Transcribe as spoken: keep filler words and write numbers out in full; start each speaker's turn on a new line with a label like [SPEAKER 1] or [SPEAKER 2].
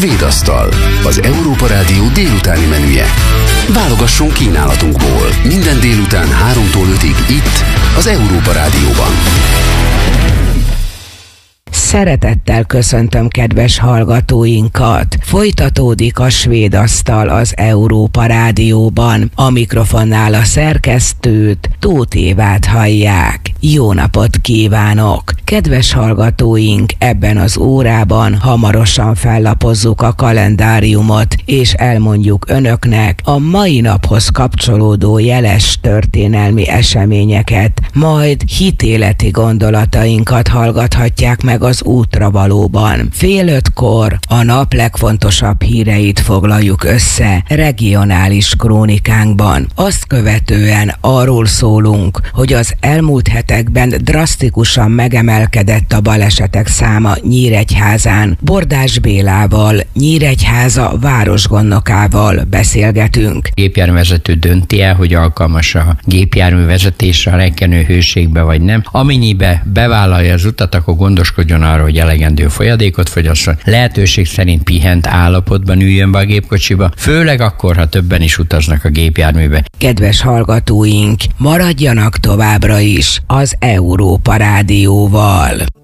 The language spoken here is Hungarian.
[SPEAKER 1] Svéd asztal, az Európa Rádió délutáni menüje. Válogasson kínálatunkból minden délután háromtól ötig itt, az Európa Rádióban.
[SPEAKER 2] Szeretettel köszöntöm kedves hallgatóinkat. Folytatódik a Svéd asztal az Európa Rádióban. A mikrofonnál a szerkesztőt, Tóth Évát hallják. Jó napot kívánok! Kedves hallgatóink, ebben az órában hamarosan fellapozzuk a kalendáriumot, és elmondjuk önöknek a mai naphoz kapcsolódó jeles történelmi eseményeket, majd hitéleti gondolatainkat hallgathatják meg az útravalóban. Fél ötkor a nap legfontosabb híreit foglaljuk össze regionális krónikánkban. Azt követően arról szólunk, hogy az elmúlt hetekben drasztikusan megemelkedett a balesetek száma Nyíregyházán. Bordás Bélával, Nyíregyháza városgondnokával beszélgetünk.
[SPEAKER 3] Gépjárművezető dönti el, hogy alkalmas a gépjárművezetésre a rekenő hőségbe vagy nem. Amennyibe bevállalja az utat, akkor gondoskodjon arra, hogy elegendő folyadékot fogyasszon, lehetőség szerint pihent állapotban üljön be a gépkocsiba, főleg akkor, ha többen is utaznak a gépjárműbe.
[SPEAKER 2] Kedves hallgatóink, maradjanak továbbra is az Európa Rádióval.